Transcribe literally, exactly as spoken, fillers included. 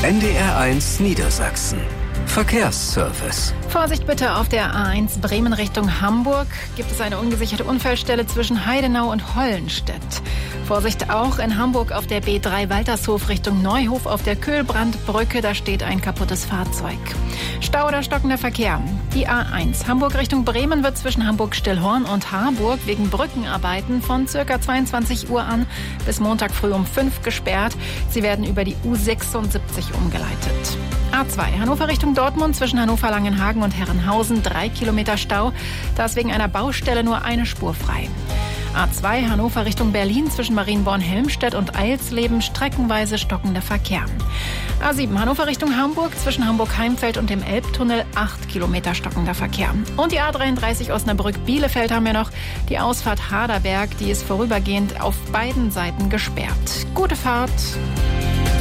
N D R eins Niedersachsen. Verkehrsservice. Vorsicht bitte auf der A eins Bremen Richtung Hamburg. Gibt es eine ungesicherte Unfallstelle zwischen Heidenau und Hollenstedt. Vorsicht auch in Hamburg auf der B drei Waltershof Richtung Neuhof auf der Köhlbrandbrücke. Da steht ein kaputtes Fahrzeug. Stau oder stockender Verkehr. Die A eins Hamburg Richtung Bremen wird zwischen Hamburg-Stillhorn und Harburg wegen Brückenarbeiten von ca. zweiundzwanzig Uhr an bis Montag früh um fünf gesperrt. Sie werden über die U sechsundsiebzig umgeleitet. A zwei Hannover Richtung Dortmund zwischen Hannover-Langenhagen und Herrenhausen drei Kilometer Stau. Da ist wegen einer Baustelle nur eine Spur frei. A zwei Hannover Richtung Berlin zwischen Marienborn-Helmstedt und Eilsleben streckenweise stockender Verkehr. A sieben Hannover Richtung Hamburg zwischen Hamburg-Heimfeld und dem Elbtunnel acht Kilometer stockender Verkehr. Und die A dreiunddreißig Osnabrück-Bielefeld haben wir noch. Die Ausfahrt Haderberg, die ist vorübergehend auf beiden Seiten gesperrt. Gute Fahrt!